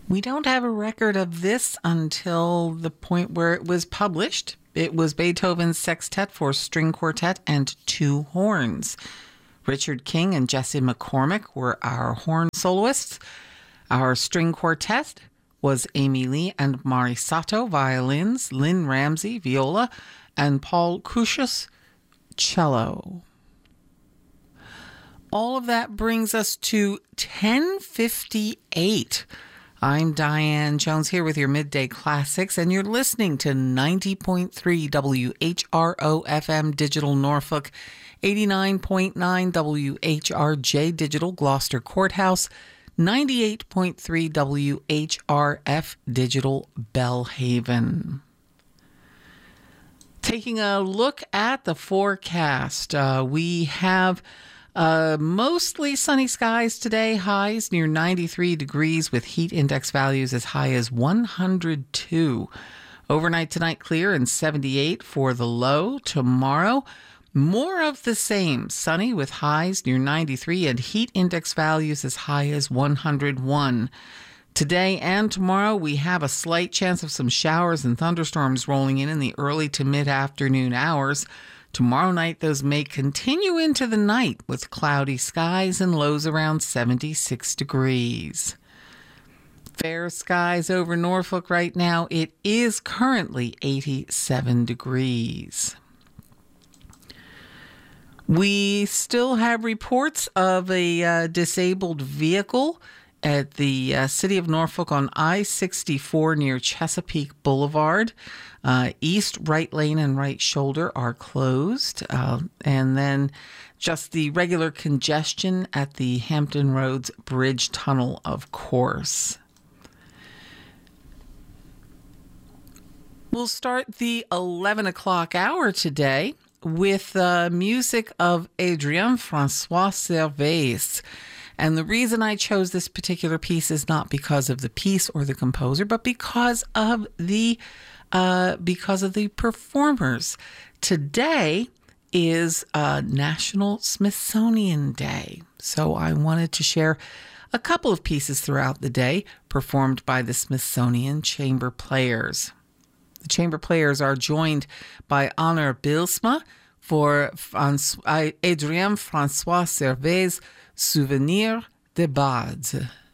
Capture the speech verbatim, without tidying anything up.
We don't have a record of this until the point where it was published. It was Beethoven's Sextet for String Quartet and Two Horns. Richard King and Jesse McCormick were our horn soloists. Our string quartet was Amy Lee and Mari Sato, violins, Lynn Ramsey, viola, and Paul Crucius, cello. All of that brings us to ten fifty-eight. I'm Diane Jones here with your Midday Classics, and you're listening to ninety point three W H R O F M Digital Norfolk, eighty-nine point nine W H R J Digital Gloucester Courthouse, ninety-eight point three W H R F Digital Bellhaven. Taking a look at the forecast, uh, we have uh, mostly sunny skies today, highs near ninety-three degrees with heat index values as high as one hundred two. Overnight tonight clear and seventy-eight for the low. Tomorrow, more of the same, sunny with highs near ninety-three and heat index values as high as one hundred one. Today and tomorrow, we have a slight chance of some showers and thunderstorms rolling in in the early to mid-afternoon hours. Tomorrow night, those may continue into the night with cloudy skies and lows around seventy-six degrees. Fair skies over Norfolk right now. It is currently eighty-seven degrees. We still have reports of a uh, disabled vehicle at the uh, City of Norfolk on I sixty-four near Chesapeake Boulevard. Uh, east right lane and right shoulder are closed. Uh, and then just the regular congestion at the Hampton Roads Bridge Tunnel, of course. We'll start the eleven o'clock hour today with uh, music of Adrien Francois Servais. And the reason I chose this particular piece is not because of the piece or the composer, but because of the uh, because of the performers. Today is uh, National Smithsonian Day, so I wanted to share a couple of pieces throughout the day performed by the Smithsonian Chamber Players. The chamber players are joined by Honor Bilsma for François, Adrien Francois Servais' Souvenir des Bades.